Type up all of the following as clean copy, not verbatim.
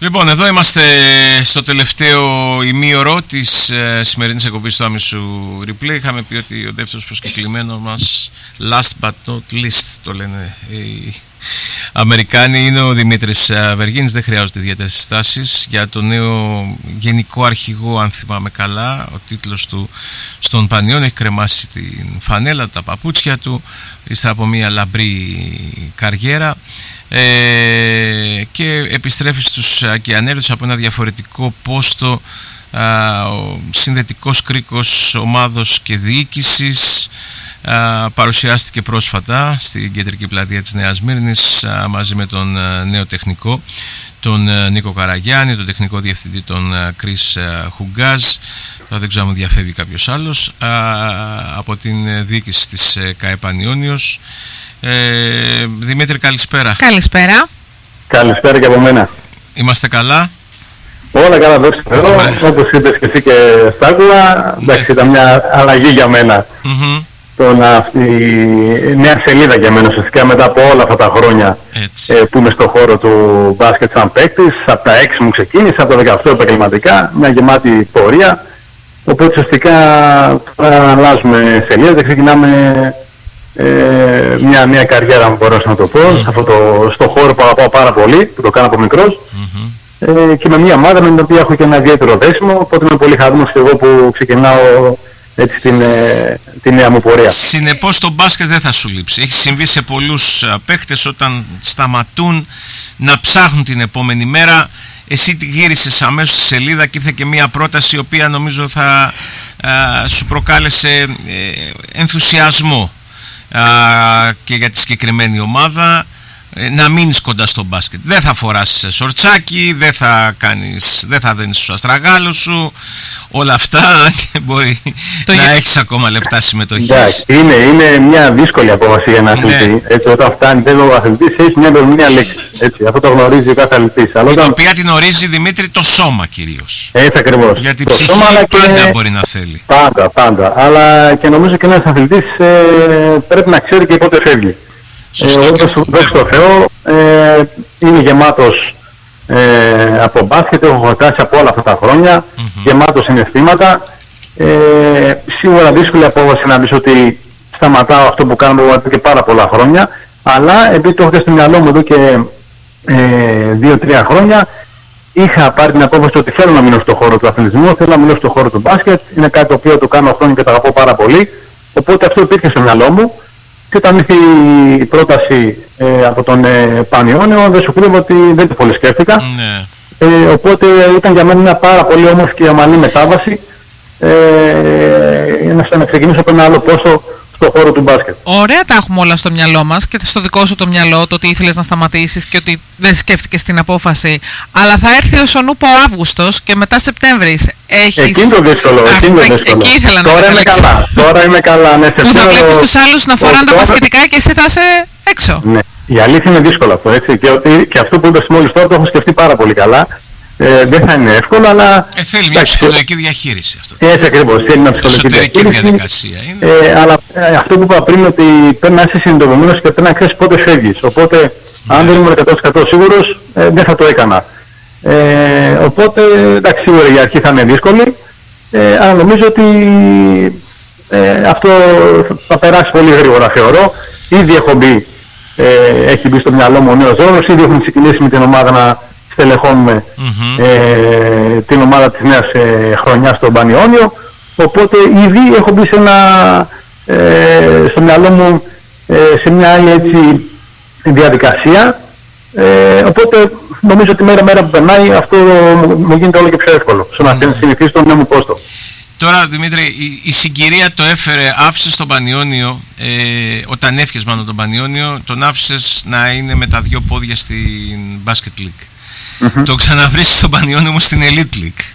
Λοιπόν, εδώ είμαστε στο τελευταίο ημίωρο της σημερινής εκπομπής του Άμυσου Replay. Είχαμε πει ότι ο δεύτερος προσκεκλημένος μας, last but not least το λένε οι Αμερικάνοι, είναι ο Δημήτρης Βεργίνης. Δεν χρειάζονται ιδιαίτερες συστάσεις για το νέο γενικό αρχηγό, αν θυμάμαι καλά. Ο τίτλος του στον Πανιών, έχει κρεμάσει την φανέλα, τα παπούτσια του, ύστερα από μια λαμπρή καριέρα. Και επιστρέφει στους Ακιανέρδους από ένα διαφορετικό πόστο, ο συνδετικός κρίκος ομάδος και διοίκησης. Παρουσιάστηκε πρόσφατα στην κεντρική πλατεία της Νέας Μύρνης μαζί με τον νέο τεχνικό, τον Νίκο Καραγιάννη, τον τεχνικό διευθυντή τον Κρίς Χουγκάζ. Δεν ξέρω αν μου διαφεύγει κάποιος άλλος, από την διοίκηση της ΚΑΕ Πανιώνιος. Δημήτρη, καλησπέρα. Καλησπέρα. Καλησπέρα και από μένα. Είμαστε καλά? Όλα καλά, δόξα τω Θεώ. Όπως είπες και εσύ και σ' άκουγα, εντάξει, ήταν μια αλλαγή για μένα. Αυτή η νέα σελίδα για μένα, ουσιαστικά μετά από όλα αυτά τα χρόνια που είμαι στον χώρο του μπάσκετ σαν παίκτης. Από τα 6 μου ξεκίνησα, από το 18 επαγγελματικά, μια γεμάτη πορεία. Οπότε ουσιαστικά αλλάζουμε σελίδα και ξεκινάμε μια νέα καριέρα, αν μπορώ να το πω, στο χώρο που αγαπάω πάρα πολύ, που το κάνω από μικρός, και με μια ομάδα με την οποία έχω και ένα ιδιαίτερο δέσιμο, οπότε είμαι πολύ χαρούμενος και εγώ που ξεκινάω έτσι την νέα μου πορεία. Συνεπώς το μπάσκετ δεν θα σου λείψει. Έχει συμβεί σε πολλούς παίχτες όταν σταματούν να ψάχνουν την επόμενη μέρα. Εσύ γύρισες αμέσως στη σελίδα και ήρθε και μια πρόταση η οποία νομίζω θα σου προκάλεσε ενθουσιασμό και για τη συγκεκριμένη ομάδα, να μείνεις κοντά στο μπάσκετ. Δεν θα φοράς σορτσάκι, δεν θα δένεις στους αστραγάλους σου, όλα αυτά, και μπορεί να έχεις ακόμα λεπτά συμμετοχής. Είναι μια δύσκολη απόφαση για ένα αθλητή. Έτσι, όταν φτάνει τέλος ο αθλητής, έχει μια δομηνία λέξη. Έτσι, αυτό το γνωρίζει ο κάθε αθλητής. Την οποία την ορίζει, Δημήτρη, το σώμα κυρίως. Έτσι ακριβώς. Γιατί η ψυχή πάντα μπορεί να θέλει. Πάντα. Αλλά και νομίζω και ένας αθλητής πρέπει να ξέρει και πότε φεύγει. Όπως δόξα τω Θεώ, είναι γεμάτος από μπάσκετ, έχω χορτάσει από όλα αυτά τα χρόνια, γεμάτος συναισθήματα. Σίγουρα δύσκολη απόφαση να πεις ότι σταματάω αυτό που κάνω εδώ και πάρα πολλά χρόνια, αλλά επειδή το έχω και στο μυαλό μου εδώ και 2-3 χρόνια, είχα πάρει την απόφαση ότι θέλω να μείνω στον χώρο του αθλητισμού, θέλω να μείνω στον χώρο του μπάσκετ. Είναι κάτι το οποίο το κάνω χρόνια και το αγαπώ πάρα πολύ, οπότε αυτό υπήρχε στο μυαλό μου. Και όταν ήρθε η πρόταση από τον Πανιώνιο, δεν σου κρύβω ότι δεν το πολύ σκέφτηκα. Οπότε ήταν για μένα μια πάρα πολύ όμορφη και ομαλή μετάβαση να ξεκινήσω από ένα άλλο πόστο στον χώρο του μπάσκετ. Ωραία, τα έχουμε όλα στο μυαλό μας και στο δικό σου το μυαλό, το ότι ήθελες να σταματήσεις και ότι δεν σκέφτηκες την απόφαση. Αλλά θα έρθει ο Σονούπο Αύγουστος και μετά Σεπτέμβρης. Εκείνο το δύσκολο. Εκεί ήθελα να Τώρα είμαι καλά. Ναι, που θα βλέπεις τους άλλους να φοράνε τα μπασκετικά και εσύ θα είσαι έξω. Ναι. Η αλήθεια είναι δύσκολο αυτό, έτσι. Και αυτό που είπες μόλις τώρα το έχω σκεφτεί πάρα πολύ καλά. Δεν θα είναι εύκολο, αλλά θέλει μια ψυχολογική διαχείριση αυτό. Έτσι ακριβώς, θέλει μια ψυχολογική διαδικασία είναι. Αλλά αυτό που είπα πριν, ότι πρέπει να είσαι συνειδητοποιημένος και πρέπει να ξέρεις πότε φεύγεις. Οπότε, αν δεν ήμουν 100% σίγουρος, δεν θα το έκανα. Οπότε, εντάξει, σίγουρα η αρχή θα είναι δύσκολη, αλλά νομίζω ότι αυτό θα περάσει πολύ γρήγορα, θεωρώ. Ήδη έχει μπει στο μυαλό μου ο νέος ρόλος, ήδη έχουν ξεκινήσει με την ομάδα να στελεχώνουμε την ομάδα της νέας χρονιάς στον Πανιώνιο, οπότε ήδη έχω μπει στο μυαλό μου σε μια άλλη έτσι διαδικασία, οπότε νομίζω ότι μέρα που περνάει αυτό μου γίνεται όλο και πιο εύκολο στο να συνηθίσει τον νέο μου πόστο. Τώρα, Δημήτρη, η συγκυρία το έφερε, άφησες τον Πανιώνιο, όταν έφυγες μάλλον τον Πανιώνιο, τον άφησες να είναι με τα δυο πόδια στην Basket League. Το ξαναβρίσκεις στον Πανιώνιο όμως στην Elite League.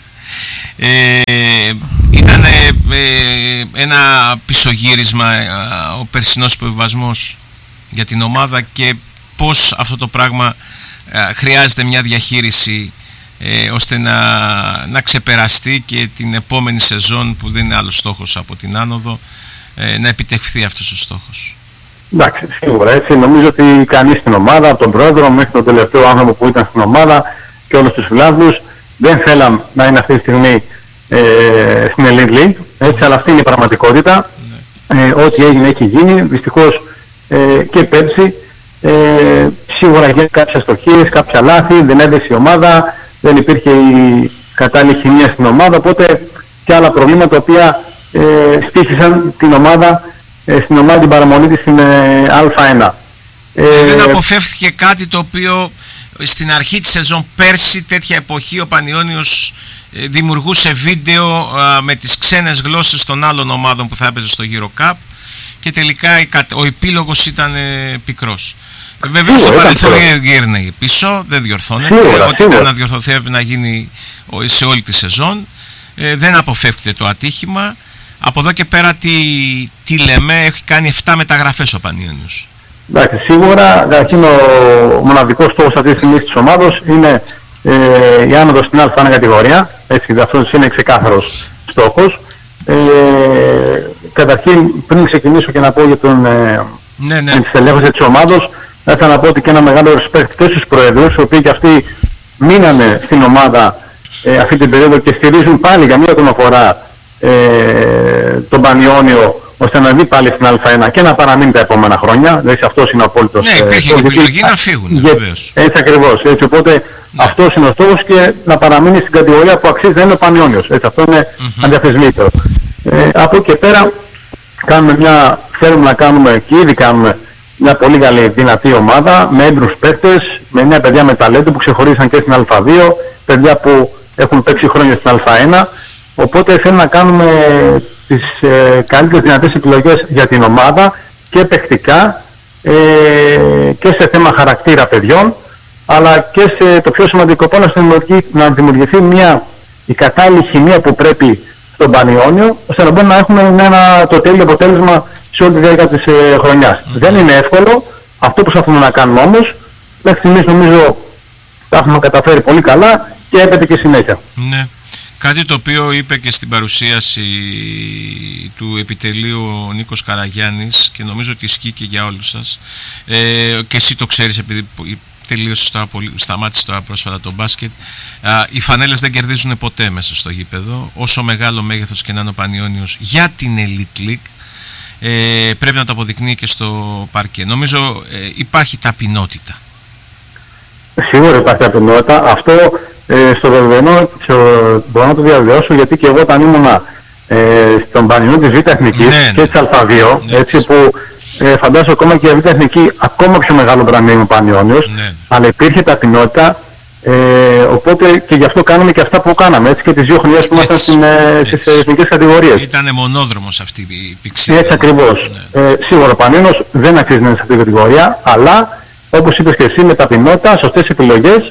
Ήταν ένα πισωγύρισμα ο περσινός υποβιβασμός για την ομάδα, και πώς αυτό το πράγμα χρειάζεται μια διαχείριση ώστε να ξεπεραστεί και την επόμενη σεζόν, που δεν είναι άλλος στόχος από την άνοδο, να επιτευχθεί αυτός ο στόχος. Εντάξει, σίγουρα έτσι. Νομίζω ότι κανείς στην ομάδα, από τον πρόεδρο μέχρι τον τελευταίο άνθρωπο που ήταν στην ομάδα, και όλους τους φιλάθλους. Δεν θέλαν να είναι αυτή τη στιγμή στην Elite League, έτσι, αλλά αυτή είναι η πραγματικότητα. Ό,τι έγινε έχει γίνει. Δυστυχώς και πέρσι σίγουρα έγιναν κάποιες αστοχίες, κάποια λάθη, δεν έδεσε η ομάδα, δεν υπήρχε η κατάλληλη χημεία στην ομάδα, οπότε και άλλα προβλήματα τα οποία στήχησαν την ομάδα την παραμονή της στην Α1. Δεν αποφεύθηκε κάτι το οποίο στην αρχή της σεζόν πέρσι, τέτοια εποχή, ο Πανιώνιος δημιουργούσε βίντεο με τις ξένες γλώσσες των άλλων ομάδων που θα έπαιζε στο Euro Cup και τελικά ο επίλογος ήταν πικρός. Βέβαια στο παρελθόν γύρνει πίσω, δεν διορθώνεται. Ό,τι ήταν να διορθωθεί έπρεπε να γίνει σε όλη τη σεζόν. Δεν αποφεύγεται το ατύχημα. Από εδώ και πέρα τι λέμε, έχει κάνει 7 μεταγραφές ο Πανιώνιος. Εντάξει, σίγουρα καταρχήν ο μοναδικός στόχος αυτή τη στιγμή της ομάδος είναι η άνοδος στην Α1 κατηγορία. Έτσι, αυτός είναι ξεκάθαρος στόχος. Καταρχήν, πριν ξεκινήσω και να πω για τις ελέγχους της ομάδος, θα ήθελα να πω ότι και ένα μεγάλο respect και στους προεδρούς, οι οποίοι και αυτοί μείνανε στην ομάδα αυτή την περίοδο και στηρίζουν πάλι για μία ακόμα φορά τον Πανιώνιο, ώστε να δει πάλι στην Α1 και να παραμείνει τα επόμενα χρόνια. Δηλαδή αυτός είναι ο απόλυτος. Ναι, υπήρχε η επιλογή να φύγουν. Έτσι ακριβώς. Έτσι, οπότε αυτός είναι ο στόχος και να παραμείνει στην κατηγορία που αξίζει να είναι ο Πανιώνιος. Έτσι, αυτό είναι αδιαφεσμήτητο. Από εκεί και πέρα θέλουμε να κάνουμε και ήδη κάνουμε μια πολύ καλή δυνατή ομάδα με έμπειρους παίκτες, με νέα παιδιά με ταλέντο που ξεχωρίσαν και στην Α2, παιδιά που έχουν παίξει χρόνια στην Α1. Οπότε θέλουμε να κάνουμε τις καλύτερες δυνατές επιλογές για την ομάδα και παιχτικά και σε θέμα χαρακτήρα παιδιών, αλλά και σε το πιο σημαντικό πάνω να δημιουργηθεί η κατάλληλη χημεία που πρέπει στον Πανιώνιο, ώστε να μπορούμε να έχουμε το τέλειο αποτέλεσμα σε όλη τη διάρκεια της χρονιάς. Δεν είναι εύκολο, αυτό προσπαθούμε να κάνουμε όμως. Μέχρι στιγμής νομίζω τα έχουμε καταφέρει πολύ καλά και έπεται και συνέχεια. Ναι. Κάτι το οποίο είπε και στην παρουσίαση του επιτελείου ο Νίκος Καραγιάννης και νομίζω ότι ισχύει και για όλους σας, και εσύ το ξέρεις επειδή τελείωσε σταμάτησε τώρα πρόσφατα το μπάσκετ, οι φανέλες δεν κερδίζουν ποτέ μέσα στο γήπεδο, όσο μεγάλο μέγεθος και να είναι ο Πανιώνιος για την Elite League. Πρέπει να το αποδεικνύει και στο παρκέ. Νομίζω υπάρχει ταπεινότητα. Σίγουρα υπάρχει ταπεινότητα. Αυτό στο δεδομένο μπορώ να το διαβεβαιώσω, γιατί και εγώ όταν ήμουνα στον Πανιώνιο της Β' Εθνικής και της Α2, έτσι, που φαντάζομαι ακόμα και η Β' Εθνική ακόμα πιο μεγάλο μπραντ είναι ο Πανιώνιος, αλλά υπήρχε ταπεινότητα, οπότε και γι' αυτό κάναμε και αυτά που κάναμε, έτσι, και τις 2 χρονιές που ήμασταν στις εθνικές κατηγορίες. Ήτανε μονόδρομος αυτή η πηξίδα. Έτσι ακριβώς. Σίγουρα ο Πανιώνιος δεν αξίζει να είναι σε αυτή την κατηγορία, αλλά όπως είπες και εσύ, με ταπεινότητα, σωστές επιλογές,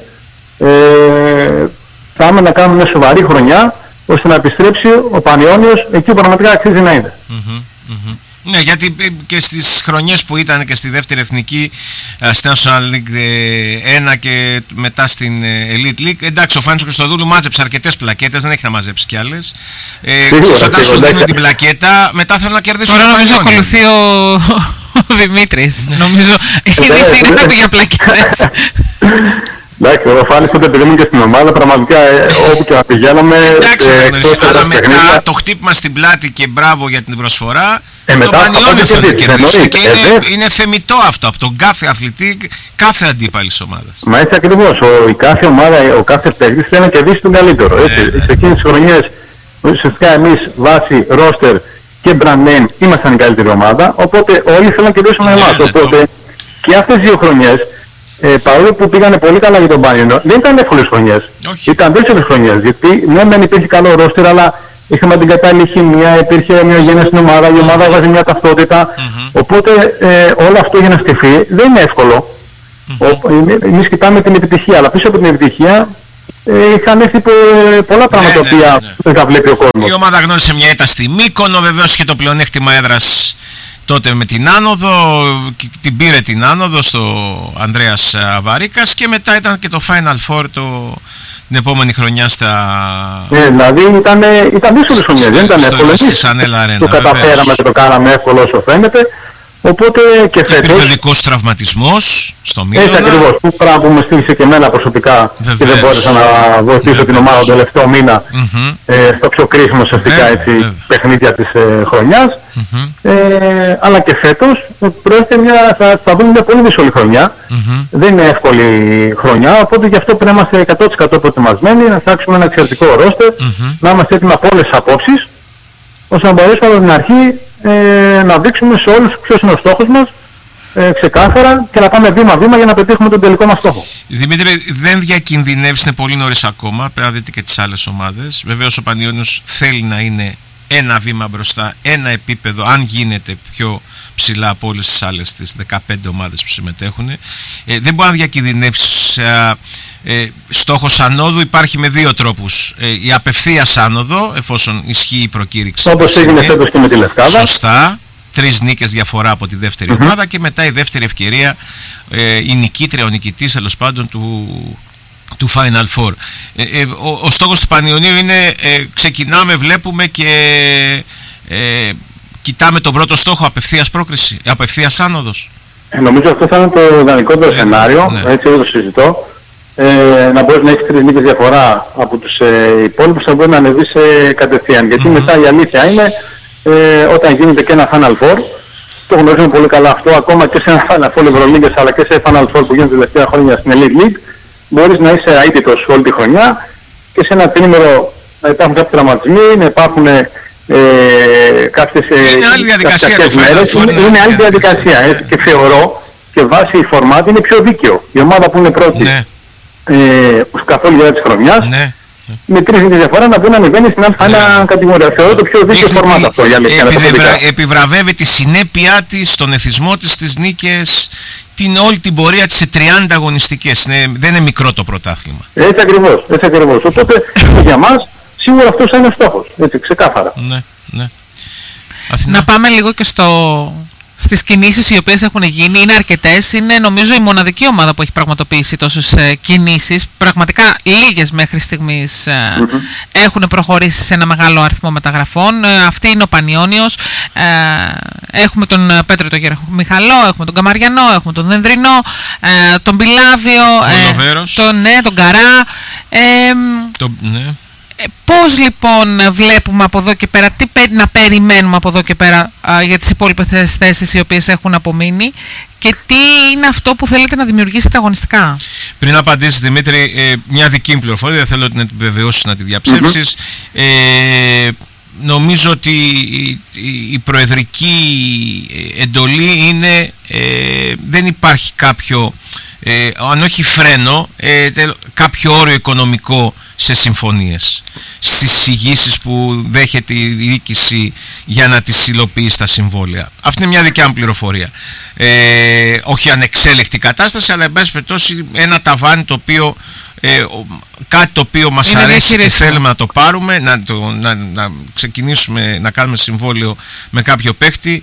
πάμε να κάνουμε μια σοβαρή χρονιά ώστε να επιστρέψει ο Πανιώνιος εκεί που πραγματικά αξίζει να είναι. Ναι, γιατί και στις χρονιές που ήταν και στη δεύτερη εθνική, στη National League 1 και μετά στην Elite League, εντάξει, ο Φάνης Χριστοδούλου μάζεψε αρκετές πλακέτες, δεν έχει να μαζέψει κι άλλες. Όταν σου δίνουν την πλακέτα, μετά θέλουν να κερδίσουν. Τώρα νομίζω ακολουθεί ο Δημήτρης. Νομίζω είναι σύνδετο για πλακέτες. Εντάξει, ο Φάνης τότε επειδή ήμουν και στην ομάδα, πραγματικά όπου και να πηγαίναμε. Εντάξει, αλλά μετά το χτύπημα στην πλάτη και μπράβο για την προσφορά, το Πανιώνιο θέλει να κερδίσει. Και είναι θεμιτό αυτό από τον κάθε αθλητή, κάθε αντίπαλης ομάδας. Μα έτσι ακριβώς. Η κάθε ομάδα, ο κάθε παίκτης θέλει να κερδίσει τον καλύτερο. Σε εκείνες τις χρονιές, ουσιαστικά εμείς βάσει ρόστερ και brand name ήμασταν η καλύτερη ομάδα, οπότε όλοι θέλουν να κερδίσουν εμάς. Οπότε και αυτές τις 2 χρονιές, παρόλο που πήγανε πολύ καλά για τον Πανιώνιο, δεν ήταν εύκολες χρονιές. Ήταν δύσκολες χρονιές, γιατί ναι, δεν υπήρχε καλό ρόστερ, αλλά είχαμε την κατάλληλη χημεία, υπήρχε ομοιογένεια στην ομάδα, η ομάδα έβαζε μια ταυτότητα. Οπότε όλο αυτό για να στηθεί δεν είναι εύκολο. Εμείς κοιτάμε την επιτυχία, αλλά πίσω από την επιτυχία είχαν έρθει πολλά πράγματα που δεν τα βλέπει ο κόσμος. Η ομάδα γνώρισε μια ήττα στη Μύκονο, βεβαίως είχε το πλεονέκτημα έδρας τότε με την άνοδο, την πήρε την άνοδο στο Ανδρέας Βαρίκας και μετά ήταν και το Final Four την επόμενη χρονιά δηλαδή ήταν δύσκολες χρονιές, δεν ήταν εύκολο. Στη Σανέλα Αρένα. Το καταφέραμε και το κάναμε εύκολο όσο φαίνεται, Οπότε και φέτος... Επιθετικός τραυματισμός στο Μίλανα. Έτσι ακριβώς, που πράγμα που με στήριξε και εμένα προσωπικά. Βεβαίως. Και δεν μπόρεσα να βοηθήσω την ομάδα τον τελευταίο μήνα στο πιο κρίσιμο ουσιαστικά παιχνίδια της χρονιάς. Αλλά και φέτος θα δούμε μια πολύ δύσκολη χρονιά. Δεν είναι εύκολη χρονιά, οπότε γι' αυτό πρέπει να είμαστε 100% προετοιμασμένοι, να φτιάξουμε ένα εξαιρετικό ρόστερ, να είμαστε έτοιμοι από όλες τις απόψεις, ώστε να μπορέσουμε από την αρχή να δείξουμε σε όλους ποιος είναι ο στόχος μας, ξεκάθαρα, και να πάμε βήμα-βήμα για να πετύχουμε τον τελικό μας στόχο. Δημήτρη, δεν διακινδυνεύεις, είναι πολύ νωρίς ακόμα, πρέπει να δείτε και τις άλλες ομάδες. Βεβαίως ο Πανιώνιος θέλει να είναι ένα βήμα μπροστά, ένα επίπεδο, αν γίνεται, πιο ψηλά από όλες τις άλλες τις 15 ομάδες που συμμετέχουν. Δεν μπορεί να διακινδυνεύσεις. Στόχος ανόδου υπάρχει με δύο τρόπους. Η απευθείας άνοδο, εφόσον ισχύει η προκήρυξη. Όπως έγινε φέτος και με τη Λευκάδα. Σωστά. 3 νίκες διαφορά από τη δεύτερη ομάδα, και μετά η δεύτερη ευκαιρία, η νικήτρια, ο νικητής τέλος πάντων του Final Four. Ο στόχος του Πανιωνίου είναι ξεκινάμε, βλέπουμε και κοιτάμε τον πρώτο στόχο, απευθείας πρόκριση, απευθείας άνοδος. Νομίζω αυτό θα είναι το ιδανικότερο σενάριο, έτσι εγώ το συζητώ. Να μπορείς να έχεις 3 νίκες διαφορά από τους υπόλοιπους, θα μπορεί να ανεβείς κατευθείαν. Γιατί μετά η αλήθεια είναι, όταν γίνεται και ένα Final Four, το γνωρίζουμε πολύ καλά αυτό, ακόμα και σε ένα Final Four Ευρωλίγκες αλλά και σε Final Four που γίνεται τελευταία χρόνια στην Elite League, μπορείς να είσαι αίτητος όλη τη χρονιά και σε ένα τρίμηνο να υπάρχουν κάποιοι τραυματισμοί, να υπάρχουν κάποιες είναι άλλη διαδικασία το μέρες. Είναι άλλη διαδικασία, και θεωρώ και βάσει η φορμάτη είναι πιο δίκαιο. Η ομάδα που είναι πρώτη καθ' όλη διάρκεια της χρονιάς, με 3 νίκες διαφορά να μπορεί να ανεβαίνει στην Α1 κατηγορία. Θεωρώ το πιο δίκαιο φορμάτι αυτό. Επιβραβεύει τη συνέπειά της, τον εθισμό της στις νίκες, όλη την πορεία της σε 30 αγωνιστικές. Δεν είναι μικρό το πρωτάθλημα. Έτσι ακριβώς. Οπότε για μας σίγουρα αυτός είναι ο στόχος. Έτσι, ξεκάθαρα. Ναι. Να πάμε λίγο και στις κινήσεις οι οποίες έχουν γίνει. Είναι αρκετές. Είναι νομίζω η μοναδική ομάδα που έχει πραγματοποιήσει τόσες κινήσεις. Πραγματικά λίγες μέχρι στιγμής έχουν προχωρήσει σε ένα μεγάλο αριθμό μεταγραφών. Αυτή είναι ο Πανιώνιος. Έχουμε τον Πέτρο τον Γερομιχαλό, έχουμε τον Καμαριανό, έχουμε τον Δενδρινό, τον Πιλάβιο, τον Καρά. Πώς λοιπόν βλέπουμε από εδώ και πέρα, τι να περιμένουμε από εδώ και πέρα για τις υπόλοιπες θέσεις οι οποίες έχουν απομείνει, και τι είναι αυτό που θέλετε να δημιουργήσετε αγωνιστικά? Πριν απαντήσεις, Δημήτρη, μια δική μου πληροφορία, δεν θέλω να την επιβεβαιώσεις, να τη διαψεύσεις. Νομίζω ότι η προεδρική εντολή είναι, δεν υπάρχει κάποιο, αν όχι φρένο, κάποιο όριο οικονομικό σε συμφωνίες, στις εισηγήσεις που δέχεται η διοίκηση για να τις υλοποιήσει τα συμβόλαια. Αυτή είναι μια δικιά μου πληροφορία. Όχι ανεξέλεκτη κατάσταση, αλλά εν πάση περιπτώσει ένα ταβάνι το οποίο, κάτι το οποίο μας αρέσει και θέλουμε να το πάρουμε, να ξεκινήσουμε να κάνουμε συμβόλαιο με κάποιο παίχτη.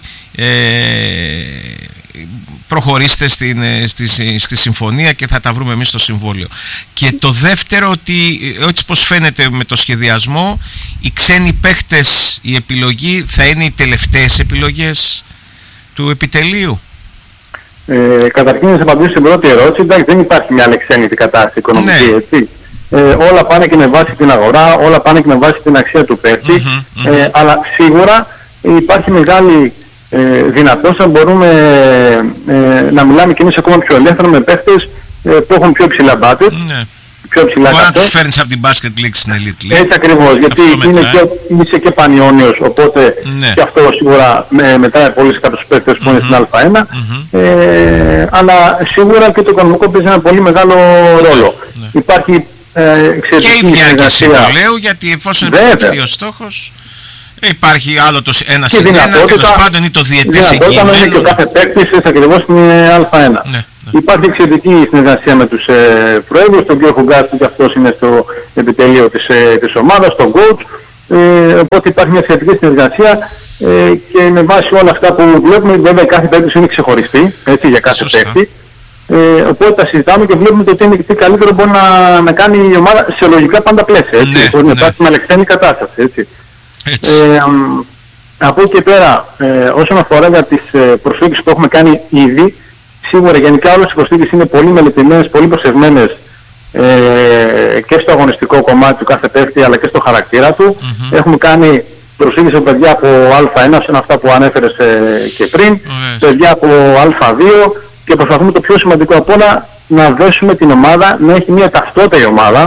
Προχωρήστε στη συμφωνία και θα τα βρούμε εμείς στο συμβόλαιο. Και το δεύτερο, ότι έτσι πως φαίνεται με το σχεδιασμό, οι ξένοι παίχτες, η επιλογή θα είναι οι τελευταίες επιλογές του επιτελείου. Καταρχήν να σε απαντήσω στην πρώτη ερώτηση. Εντάξει, δεν υπάρχει μια αλεξένητη κατάσταση οικονομική, έτσι. Όλα πάνε και με βάση την αγορά, όλα πάνε και με βάση την αξία του παίχτη, αλλά σίγουρα υπάρχει μεγάλη δυνατότητα, μπορούμε να μιλάμε και εμείς ακόμα πιο ελεύθερα με παίχτες που έχουν πιο ψηλά budget, πιο ψηλά μπορεί να τους φέρνεις από την Basket League στην Elite League. Έτσι ακριβώς, γιατί είσαι και Πανιώνιος, οπότε και αυτό σίγουρα μετράει πολύ σε κάποιους παίχτες που είναι στην Α1, αλλά σίγουρα και το οικονομικό παίζει ένα πολύ μεγάλο ρόλο. Υπάρχει και η διάρκεια συμβολέου, γιατί εφόσον επιτευχθεί ο στόχος, υπάρχει άλλο ένα συνένα, τέλος πάντων, ή το διετές εγγύημένο. Είναι και ο κάθε παίκτης ακριβώς στην Α1. Υπάρχει εξαιρετική συνεργασία με τους προέδρους, τον κύριο Χουγκάς που και αυτός είναι στο επιτελείο της ομάδας, τον coach, οπότε υπάρχει μια εξαιρετική συνεργασία και με βάση όλα αυτά που βλέπουμε, βέβαια κάθε περίπτωση είναι ξεχωριστή, έτσι, για κάθε παίκτη. Οπότε τα συζητάμε και βλέπουμε το τι καλύτερο μπορεί να κάνει η ομάδα σε λογικά πάντα πλαίσια, έτσι, να υπάρχει μια αλεξένη κατάσταση, έτσι. Από εκεί και πέρα, όσον αφορά για τις προσθήκες που έχουμε κάνει ήδη, σίγουρα γενικά όλες οι προσθήκες είναι πολύ μελετημένες, πολύ προσεγμένες και στο αγωνιστικό κομμάτι του κάθε παίκτη αλλά και στο χαρακτήρα του. Έχουμε κάνει προσθήκες σε παιδιά από Α1, σαν αυτά που ανέφερες και πριν, παιδιά από Α2 και προσπαθούμε το πιο σημαντικό απ' όλα να δέσουμε την ομάδα, να έχει μια ταυτότητα η ομάδα,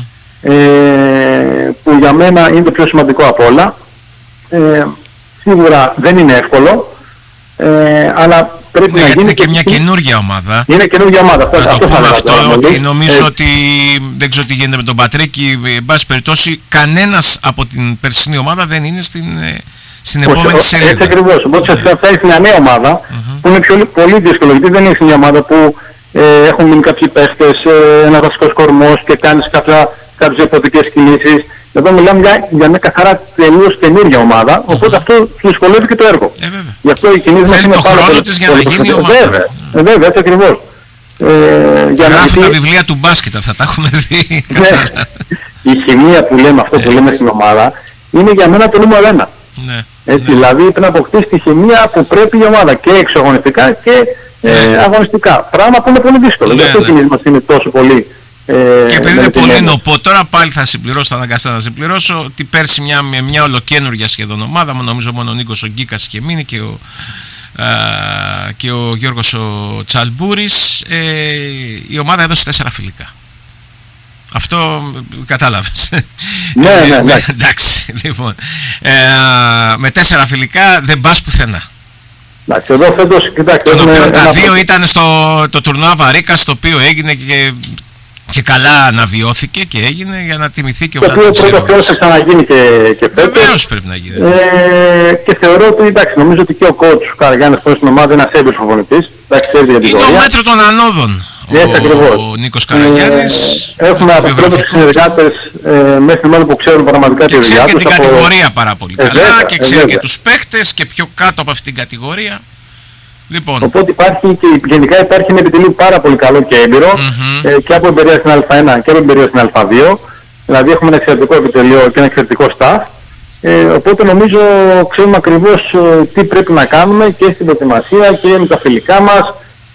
που για μένα είναι το πιο σημαντικό απ' όλα. Σίγουρα δεν είναι εύκολο, αλλά πρέπει να γίνει. Είναι και μια καινούργια ομάδα. Είναι καινούργια ομάδα. Να το πούμε αυτό, ότι νομίζω ότι δεν ξέρω τι γίνεται με τον Πατρίκη. Εν πάση περιπτώσει, κανένας από την περσινή ομάδα δεν είναι στην επόμενη σελίδα. Έτσι ακριβώς. Οπότε θα φτάσει μια νέα ομάδα που είναι πολύ δύσκολο, γιατί δεν είναι μια ομάδα που έχουν μείνει κάποιοι παίχτες, ένα βασικός κορμός και κάνεις κάποιες διαφορετικές κινήσεις. Εδώ μιλάμε για μια καθαρά τελείως καινούργια ομάδα, οπότε αυτό σου δυσκολεύει και το έργο. Γι' αυτό οι κινήσεις μας είναι πάρα πολύ. Θέλει το χρόνο της για να γίνει η ομάδα. Βέβαια, έτσι ακριβώς. Γράφουν τα βιβλία του μπάσκετ, αυτά τα έχουμε δει. Η χημεία που λέμε, αυτό που λέμε στην ομάδα, είναι για μένα το νούμερο ένα. Δηλαδή πρέπει να αποκτήσει τη χημεία που πρέπει η ομάδα και εξωαγωνιστικά και αγωνιστικά. Πράγμα που είναι πολύ δύσκολο. Γι' αυτό οι κινήσεις μας είναι τόσο πολύ. Και επειδή είναι πολύ νοπό, τώρα πάλι θα συμπληρώσω, θα αναγκαστώ να συμπληρώσω ότι πέρσι μια ολοκένουργια σχεδόν ομάδα, νομίζω μόνο ο Νίκος ο Γκίκας είχε μείνει και ο Γιώργος ο Τσαλμπούρης, η ομάδα έδωσε 4 φιλικά. Αυτό κατάλαβες. Ναι. Εντάξει, λοιπόν. Με 4 φιλικά δεν πας πουθενά. Εντάξει, εδώ φέτος, κοιτάξτε. Τα 2 ήταν το τουρνουά Βαρίκας, το οποίο έγινε και καλά αναβιώθηκε και έγινε για να τιμηθεί και ο Βλάτος. Το οποίο πρώτο θα ξαναγίνει και φέτος. Βεβαίως πρέπει να γίνει. Και θεωρώ ότι, εντάξει, νομίζω ότι και ο coach ο Καραγιάννης που είναι στην ομάδα είναι ένας έμπειρος προπονητής. Είναι ο μέτρο των ανόδων. Ο Νίκος Καραγιάννης. Έχουμε αποφύγει συνεργάτες μέχρι την ώρα που ξέρουν πραγματικά τη δουλειά τους. Και την κατηγορία πάρα πολύ καλά και ξέρει και τους παίχτες και πιο κάτω από αυτήν την κατηγορία. Λοιπόν. Οπότε γενικά υπάρχει ένα επιτελείο πάρα πολύ καλό και έμπειρο και από εμπειρία στην Α1 και από εμπειρία στην Α2. Δηλαδή έχουμε ένα εξαιρετικό επιτελείο και ένα εξαιρετικό staff. Οπότε νομίζω ξέρουμε ακριβώς τι πρέπει να κάνουμε και στην προετοιμασία και με τα φιλικά μας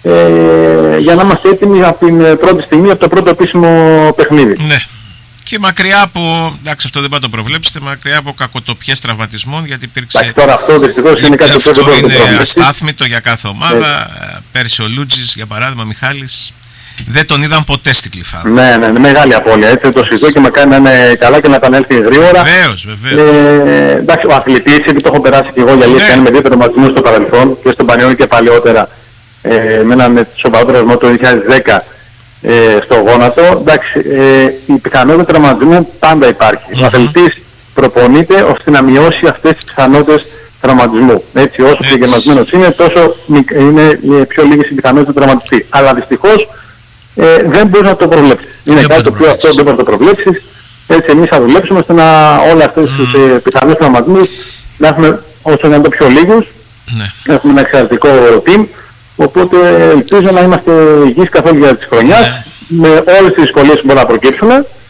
για να είμαστε έτοιμοι από την πρώτη στιγμή, από το πρώτο επίσημο παιχνίδι. Ναι. Και μακριά από, εντάξει, αυτό δεν πάτε το προβλέψετε, μακριά από κακοτοπιές τραυματισμών, γιατί υπήρξε. Τώρα αυτό δυστυχώς είναι κάτι αυτό που είναι αστάθμητο για κάθε ομάδα. Πέρσι ο Λούτζης, για παράδειγμα, Μιχάλης, δεν τον είδαν ποτέ στην Γλυφάδα. Ναι, μεγάλη απώλεια. Έτσι το συζητώ και με κάνει να είναι καλά και να επανέλθει γρήγορα. Βεβαίως. Εντάξει, ο αθλητής, επειδή το έχω περάσει και εγώ για λίγο, κάνει με δύο τερματισμούς στο παρελθόν και στον Πανιόνιο και παλαιότερα, με έναν σοβαρό τραυμό το 2010. Στο γόνατο, εντάξει, η πιθανότητα τραυματισμού πάντα υπάρχει. Ο αθλητής προπονείται ώστε να μειώσει αυτές τις πιθανότητες τραυματισμού. Έτσι, όσο πιο γεμασμένος είναι, τόσο είναι πιο λίγες οι πιθανότητες του τραυματιστή. Αλλά δυστυχώς δεν μπορείς να το προβλέψεις. Είναι κάτι το οποίο αυτό δεν μπορείς να το προβλέψεις. Έτσι, εμείς θα δουλέψουμε ώστε να όλες αυτές τις πιθανότητες τραυματισμούς να έχουμε όσο είναι το πιο λίγους. Έχουμε ένα εξαιρετικό team. Οπότε ελπίζω να είμαστε υγιείς καθ' όλη τη χρονιά, με όλες τις δυσκολίες που μπορούν να προκύψουν,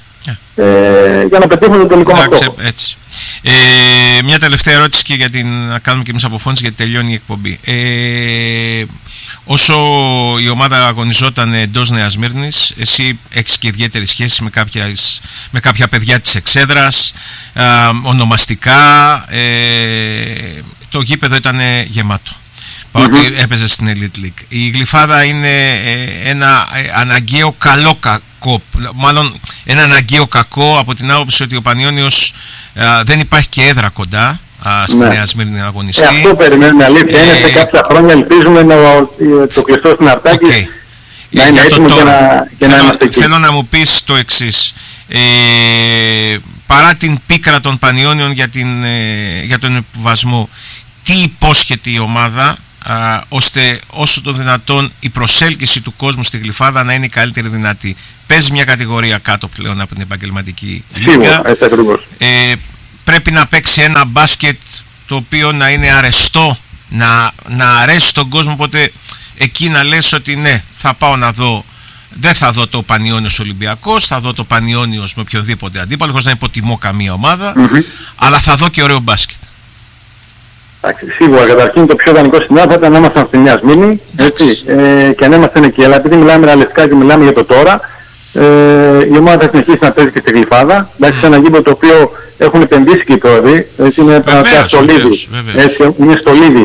για να πετύχουμε τον τελικό μας στόχο. Έτσι. Μια τελευταία ερώτηση και να κάνουμε και εμείς αποφώνηση γιατί τελειώνει η εκπομπή. Όσο η ομάδα αγωνιζόταν εντός Νέας Σμύρνης, εσύ έχεις και ιδιαίτερη σχέση με κάποια παιδιά της εξέδρας, ονομαστικά, το γήπεδο ήταν γεμάτο. Ότι έπαιζε στην Elite League. Η Γλυφάδα είναι ένα αναγκαίο καλό κακό, μάλλον ένα αναγκαίο κακό από την άποψη ότι ο Πανιόνιος δεν υπάρχει και έδρα κοντά στη Νέα Σμύρνη να αγωνιστεί. Αυτό περιμένουμε, αλήθεια είναι, σε κάποια χρόνια ελπίζουμε το κλειστό στην Αρτάκη να είναι έτοιμο και να είμαστε εκεί. Θέλω να μου πεις το εξής. Παρά την πίκρα των Πανιόνιων για τον υποβασμό, τι υπόσχεται η ομάδα ώστε όσο το δυνατόν η προσέλκυση του κόσμου στη Γλυφάδα να είναι η καλύτερη δυνατή? Παίζει μια κατηγορία κάτω πλέον από την επαγγελματική λίγα. Πρέπει να παίξει ένα μπάσκετ το οποίο να είναι αρεστό, να αρέσει στον κόσμο, οπότε εκεί να λες ότι ναι, θα πάω να δω. Δεν θα δω το Πανιόνιος Ολυμπιακός, θα δω το Πανιόνιος με οποιοδήποτε αντίπαλο, χωρίς να υποτιμώ καμία ομάδα, αλλά θα δω και ωραίο μπάσκετ. Σίγουρα, καταρχήν το πιο ιδανικό σενάριο θα ήταν να ήμασταν στη Νέα Σμύρνη, και να είμαστε εκεί. Αλλά επειδή μιλάμε ρεαλιστικά και μιλάμε για το τώρα, η ομάδα θα συνεχίσει να παίζει και στη Γλυφάδα. Εντάξει, σε ένα γήπεδο το οποίο έχουν επενδύσει και οι πρόεδροι, είναι πραγματικά στολίδι. Είναι στολίδι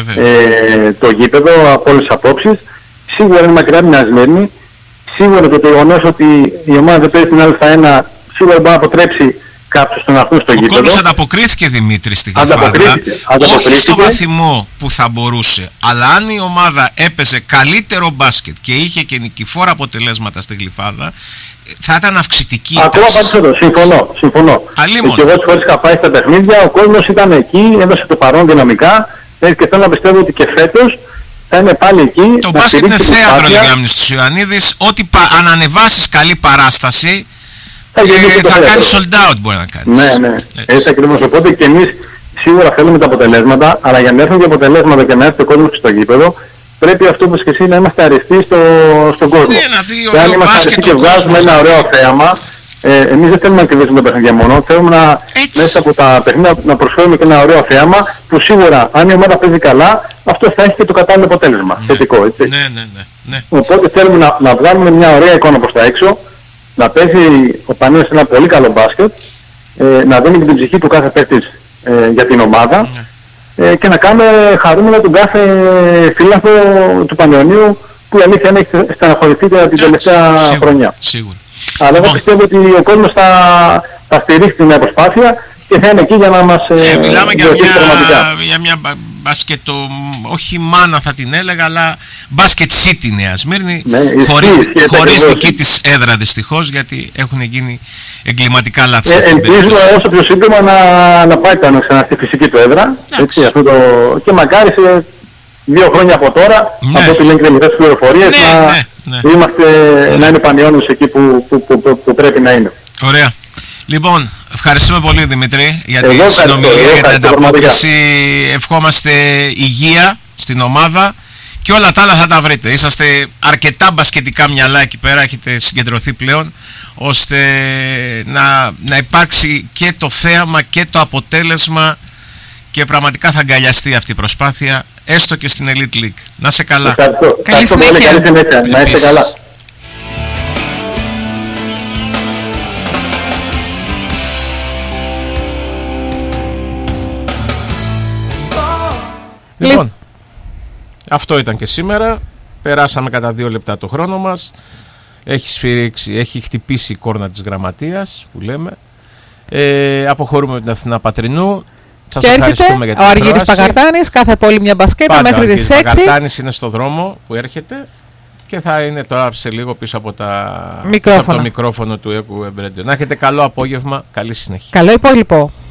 το γήπεδο από όλες τις απόψεις. Σίγουρα είναι μακριά από τη Νέα Σμύρνη. Σίγουρα το γεγονός ότι η ομάδα δεν παίζει την Α1 σίγουρα μπορεί να αποτρέψει κάποιους στον αυτούς στο γήπεδο. Ο κόσμος ανταποκρίθηκε, Δημήτρη, στη Γλυφάδα. Όχι στο βαθμό που θα μπορούσε, αλλά αν η ομάδα έπαιζε καλύτερο μπάσκετ και είχε και νικηφόρα αποτελέσματα στη Γλυφάδα, θα ήταν αυξητική. Ακόμα περισσότερο. Συμφωνώ. Και εγώ τις φορές είχα πάει στα παιχνίδια, ο κόσμος ήταν εκεί, έδωσε το παρόν δυναμικά, και θέλω να πιστεύω ότι και φέτος θα είναι πάλι εκεί. Το μπάσκετ είναι θέατρο, λέει ο Άμνηστος Ιωαννίδης. Ό,τι αν ανεβάσεις καλή παράσταση, θα κάνει sold out, μπορεί να κάνει. Ναι. Έτσι ακριβώς. Οπότε και εμείς σίγουρα θέλουμε τα αποτελέσματα, αλλά για να έρθουν και αποτελέσματα και να έρθει ο κόσμος στο γήπεδο, πρέπει αυτό που και εσύ να είμαστε αριστεί στον κόσμο. Και αν είμαστε αριστεί και βγάζουμε ένα ωραίο θέαμα, εμείς δεν θέλουμε να κερδίσουμε τα παιχνίδια μόνο, θέλουμε μέσα από τα παιχνίδια να προσφέρουμε και ένα ωραίο θέαμα που σίγουρα αν η ομάδα παίζει καλά, αυτό θα έχει και το κατάλληλο αποτέλεσμα. Θετικό, έτσι. Ναι. Οπότε θέλουμε να βγάλουμε μια ωραία εικόνα προς τα έξω, να παίζει ο Πανιώνιος ένα πολύ καλό μπάσκετ, να δίνει και την ψυχή του κάθε παίκτης για την ομάδα, και να κάνουμε χαρούμενο τον κάθε φίλαθλο του Πανιωνίου που η αλήθεια είναι έχει στεναχωρηθεί την τελευταία χρονιά. Σίγουρα. Αλλά εγώ πιστεύω ότι ο κόσμος θα στηρίξει την προσπάθεια και θα είναι εκεί για να μας μιλάμε για μια μπάσκετο, όχι μάνα θα την έλεγα, αλλά μπάσκετ city Νέα Σμύρνη, χωρίς δική της έδρα δυστυχώς, γιατί έχουν γίνει εγκληματικά λάθη. Ελπίζω όσο πιο σύντομα να πάει ξανά στη φυσική του έδρα, και μακάρι σε 2 χρόνια από τώρα, από ό,τι λένε και τις πληροφορίες, να είναι Πανιώνιος εκεί που πρέπει να είναι. Ωραία. Λοιπόν, ευχαριστούμε πολύ, Δημήτρη, για τη συνομιλία, για την ανταπόκριση. Ευχόμαστε υγεία στην ομάδα και όλα τα άλλα θα τα βρείτε. Είσαστε αρκετά μπασκετικά μυαλά εκεί πέρα, έχετε συγκεντρωθεί πλέον, ώστε να υπάρξει και το θέαμα και το αποτέλεσμα, και πραγματικά θα αγκαλιαστεί αυτή η προσπάθεια, έστω και στην Elite League. Να είσαι καλά. Καλή συνέχεια. Να είστε καλά. Λοιπόν, αυτό ήταν και σήμερα. Περάσαμε κατά 2 λεπτά το χρόνο μας. Έχει σφυρίξει, έχει χτυπήσει η κόρνα της γραμματείας που λέμε. Αποχωρούμε με την Αθηνά Πατρινού. Σας και έρχεται ο Αργύρης Παγαρτάνης, κάθε πόλη μια μπασκέτα μέχρι τις 6. Ο Παγαρτάνης είναι στο δρόμο που έρχεται και θα είναι τώρα σε λίγο πίσω από το μικρόφωνο του ΕΚΟ Web Radio. Να έχετε καλό απόγευμα, καλή συνέχεια. Καλό υπόλοιπο.